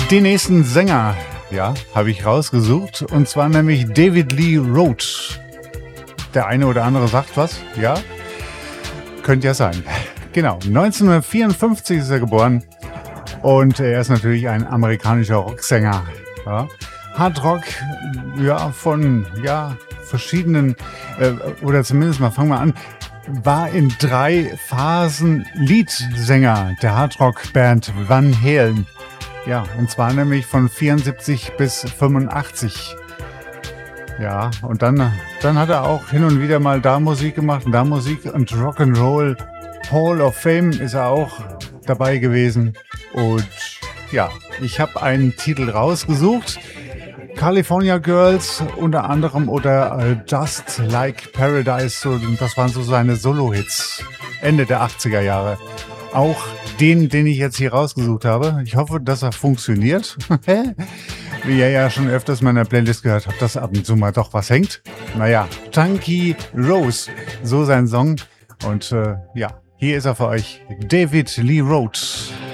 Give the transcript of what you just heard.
Den nächsten Sänger, ja, habe ich rausgesucht. Und zwar nämlich David Lee Roth. Der eine oder andere sagt was, ja? Könnte ja sein. Genau, 1954 ist er geboren. Und er ist natürlich ein amerikanischer Rocksänger. Ja. Hardrock, ja, von verschiedenen, oder zumindest mal fangen wir an, war in 3 Phasen Leadsänger der Hardrock-Band Van Halen. Ja, und zwar nämlich von 74 bis 85. Ja, und dann hat er auch hin und wieder mal da Musik gemacht und da Musik und Rock'n'Roll Hall of Fame ist er auch dabei gewesen. Und ja, ich habe einen Titel rausgesucht. California Girls unter anderem oder Just Like Paradise. So, das waren so seine Solo-Hits Ende der 80er Jahre. Auch den ich jetzt hier rausgesucht habe. Ich hoffe, dass er funktioniert. Wie ihr ja schon öfters in meiner Playlist gehört habt, dass ab und zu mal doch was hängt. Naja, Chunky Rose, so sein Song. Und ja, hier ist er für euch, David Lee Roth.